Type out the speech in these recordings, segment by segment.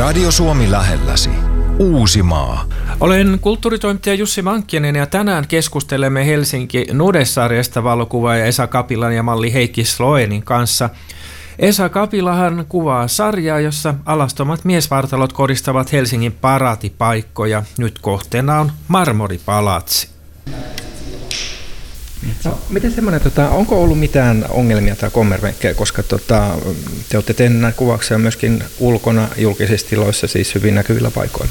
Radio Suomi lähelläsi. Uusimaa. Olen kulttuuritoimittaja Jussi Mankkinen ja tänään keskustelemme Helsinki Nude-sarjasta valokuvaaja Esa Kapilan ja malli Heikki Sloenin kanssa. Esa Kapilahan kuvaa sarjaa, jossa alastomat miesvartalot koristavat Helsingin paraatipaikkoja. Nyt kohteena on Marmoripalatsi. No, miten semmoinen, onko ollut mitään ongelmia tai kommervenkkejä, koska te olette tehneet näitä kuvauksia myöskin ulkona julkisissa tiloissa, siis hyvin näkyvillä paikoilla?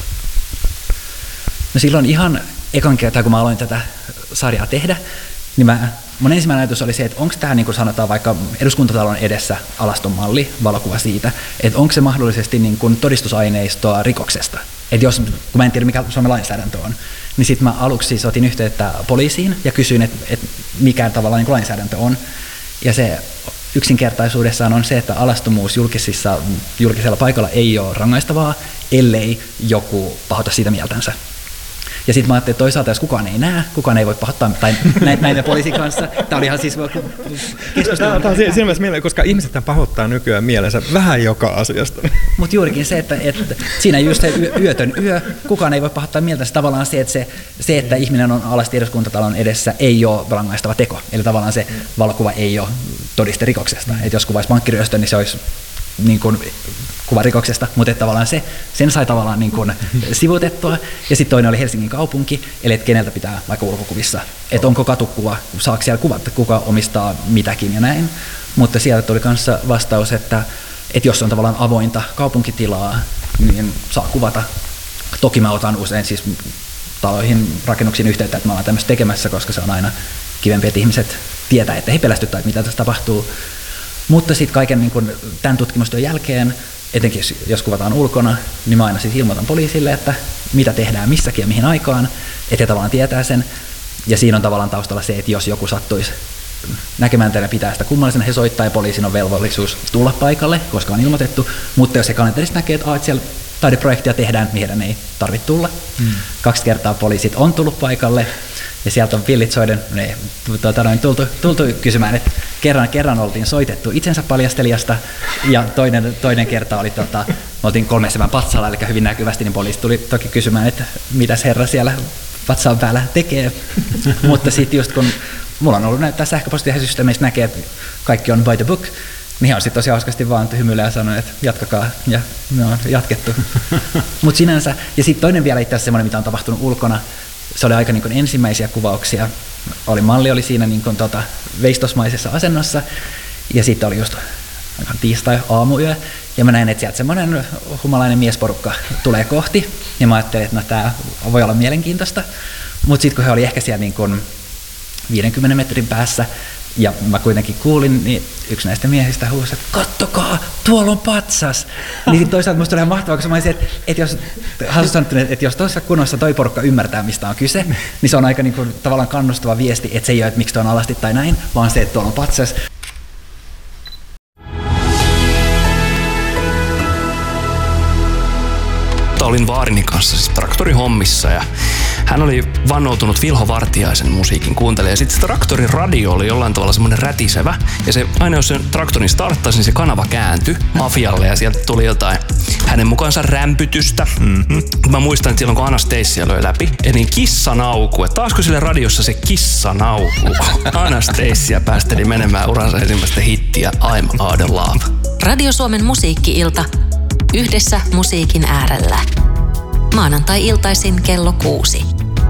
No silloin ihan ekan kertaa, kun mä aloin tätä sarjaa tehdä, niin mun ensimmäinen ajatus oli se, että onko tämä niin kuin sanotaan vaikka eduskuntatalon edessä alaston malli, valokuva siitä, että onko se mahdollisesti niin kuin todistusaineistoa rikoksesta. Että jos, kun mä en tiedä mikä Suomen lainsäädäntö on, niin sitten mä aluksi siis otin yhteyttä poliisiin ja kysyin, että mikä tavallaan niin kuin lainsäädäntö on. Ja se yksinkertaisuudessaan on se, että alastomuus julkisella paikalla ei ole rangaistavaa, ellei joku pahota siitä mieltänsä. Ja sitten mä ajattelin, että toisaalta jos kukaan ei näe, kukaan ei voi pahoittaa, tai näiden poliisin kanssa. Tämä oli ihan siis keskustelu. Tämä on siinä mielessä mieleen, koska ihmiset pahoittaa nykyään mielensä vähän joka asiasta. Mutta juurikin se, että siinä just se yötön yö, kukaan ei voi pahoittaa mieltänsä. Tavallaan se, että ihminen on alasti eduskuntatalon edessä, ei ole rangaistava teko. Eli tavallaan se valokuva ei ole todiste rikoksesta. Että jos kuvaisi pankkiryöstön, niin se olisi niin kuin kuva rikoksesta, mutta tavallaan sen sai tavallaan niin kuin sivuutettua. Ja sitten toinen oli Helsingin kaupunki, eli että keneltä pitää vaikka ulkokuvissa, että onko katukuva, saako siellä kuvata, kuka omistaa mitäkin ja näin. Mutta sieltä tuli kanssa vastaus, että jos on tavallaan avointa kaupunkitilaa, niin saa kuvata. Toki mä otan usein siis taloihin, rakennuksiin yhteyttä, että mä olen tämmöistä tekemässä, koska se on aina kivempi, että ihmiset tietää, että he pelästyttää, että mitä tässä tapahtuu. Mutta sitten kaiken niin kun tämän tutkimustyön jälkeen, etenkin jos kuvataan ulkona, niin mä aina siis ilmoitan poliisille, että mitä tehdään missäkin ja mihin aikaan, että he tavallaan tietää sen. Ja siinä on tavallaan taustalla se, että jos joku sattuisi näkemään teille pitää sitä kummallisena, he soittaa ja poliisin on velvollisuus tulla paikalle, koska on ilmoitettu. Mutta jos he kalenterista näkee, että siellä taideprojektia tehdään, niin heidän ei tarvitse tulla. 2 kertaa poliisit on tullut paikalle. Ja sieltä on pillit soiden, tultu kysymään, että kerran oltiin soitettu itsensä paljastelijasta, ja toinen kerta oli, me oltiin 3 sevän patsalla, eli hyvin näkyvästi, niin poliisi tuli toki kysymään, että mitäs herra siellä patsaan päällä tekee. Mutta sitten just kun mulla on ollut näyttää sähköpostisysteemeistä näkee, että kaikki on by the book, niin on sitten tosi hauskasti vaan hymyilee ja sanoi, että jatkakaa, ja me on jatkettu. Mutta sinänsä, ja sitten toinen vielä itse asiassa semmoinen, mitä on tapahtunut ulkona, se oli aika niin kuin ensimmäisiä kuvauksia. Malli oli siinä niin kuin veistosmaisessa asennossa, ja sitten oli just tiistai-aamuyö, ja mä näin, että sieltä semmoinen humalainen miesporukka tulee kohti, ja mä ajattelin, että no, tämä voi olla mielenkiintoista, mutta sitten kun he oli ehkä siellä niin kuin 50 metrin päässä, ja mä kuitenkin kuulin, niin yksi näistä miehistä huusi, että kattokaa, tuolla on patsas. Niin toisaalta musta oli ihan mahtavaa, koska mä olisin, että jos tuossa kunnossa toi porukka ymmärtää, mistä on kyse, niin se on aika niin kuin, tavallaan kannustava viesti, että se ei ole, että miksi tuo on alasti tai näin, vaan se, että tuolla on patsas. Olin vaarini kanssa siis traktorihommissa ja hän oli vannoutunut Vilho Vartiaisen musiikin kuuntelija. Ja sitten se traktorin radio oli jollain tavalla semmoinen rätisevä. Ja se, aina jos sen traktorin starttasi, niin se kanava kääntyi Afialle ja sieltä tuli jotain hänen mukaansa rämpytystä. Mä muistan, että silloin kun Anastasia löi läpi, niin kissanauku. Että taasko sille radiossa se kissanauku? Anastasia päästeli menemään uransa ensimmäistä hittiä I'm Out of Love. Radio Suomen musiikki-ilta. Yhdessä musiikin äärellä. Maanantai-iltaisin kello 6.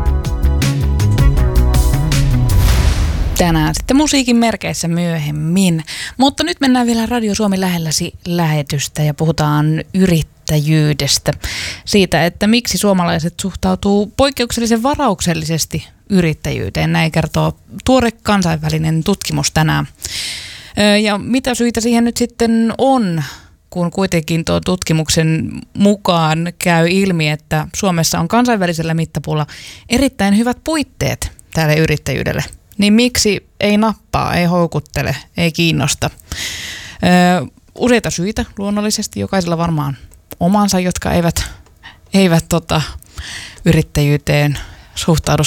Tänään sitten musiikin merkeissä myöhemmin. Mutta nyt mennään vielä Radio Suomi lähelläsi lähetystä ja puhutaan yrittäjyydestä. Siitä, että miksi suomalaiset suhtautuu poikkeuksellisen varauksellisesti yrittäjyyteen. Näin kertoo tuore kansainvälinen tutkimus tänään. Ja mitä syitä siihen nyt sitten on? Kun kuitenkin tuon tutkimuksen mukaan käy ilmi, että Suomessa on kansainvälisellä mittapuulla erittäin hyvät puitteet tälle yrittäjyydelle. Niin miksi ei nappaa, ei houkuttele, ei kiinnosta? Useita syitä luonnollisesti, jokaisella varmaan omansa, jotka eivät yrittäjyyteen suhtaudu